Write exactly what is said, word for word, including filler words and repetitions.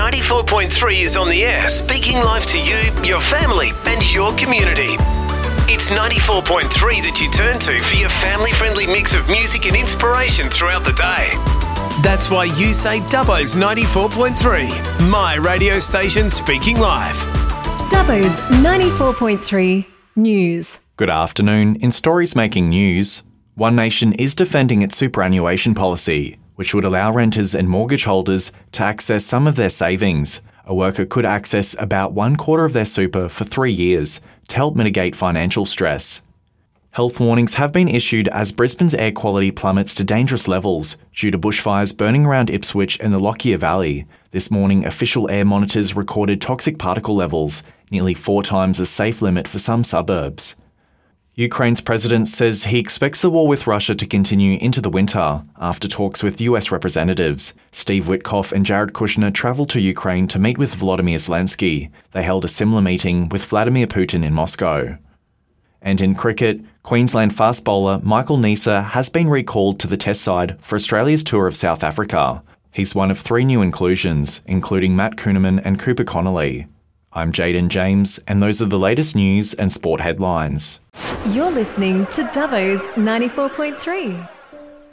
ninety-four point three is on the air, speaking live to you, your family and your community. It's ninety-four point three that you turn to for your family-friendly mix of music and inspiration throughout the day. That's why you say Dubbo's ninety-four point three, my radio station speaking live. Dubbo's ninety-four point three News. Good afternoon. In stories making news, One Nation is defending its superannuation policy, which would allow renters and mortgage holders to access some of their savings. A worker could access about one quarter of their super for three years to help mitigate financial stress. Health warnings have been issued as Brisbane's air quality plummets to dangerous levels due to bushfires burning around Ipswich and the Lockyer Valley. This morning, official air monitors recorded toxic particle levels, nearly four times the safe limit for some suburbs. Ukraine's president says he expects the war with Russia to continue into the winter after talks with U S representatives. Steve Witkoff and Jared Kushner travelled to Ukraine to meet with Volodymyr Zelensky. They held a similar meeting with Vladimir Putin in Moscow. And in cricket, Queensland fast bowler Michael Neser has been recalled to the Test side for Australia's tour of South Africa. He's one of three new inclusions, including Matt Kuhneman and Cooper Connolly. I'm Jaden James, and those are the latest news and sport headlines. You're listening to Dubbo's ninety-four point three.